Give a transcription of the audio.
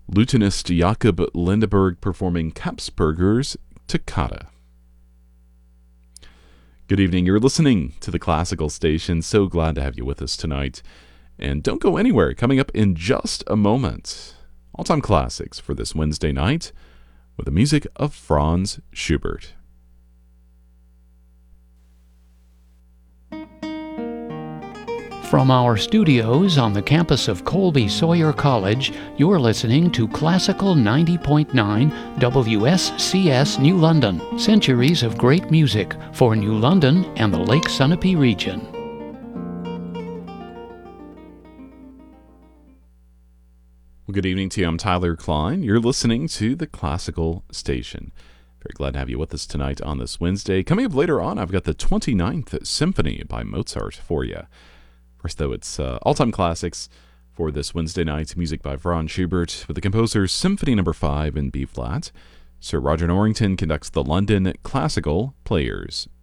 Lutenist Jakob Lindeberg performing Kapsberger's Toccata. Good evening. You're listening to the Classical Station. So glad to have you with us tonight. And don't go anywhere. Coming up in just a moment, all-time classics for this Wednesday night with the music of Franz Schubert. From our studios on the campus of Colby Sawyer College, you're listening to Classical 90.9 WSCS New London. Centuries of great music for New London and the Lake Sunapee region. Well, good evening to you. I'm Tyler Klein. You're listening to the Classical Station. Very glad to have you with us tonight on this Wednesday. Coming up later on, I've got the 29th Symphony by Mozart for you. First, though, it's all-time classics for this Wednesday night. Music by Franz Schubert with the composer's Symphony No. 5 in B-flat. Sir Roger Norrington conducts the London Classical Players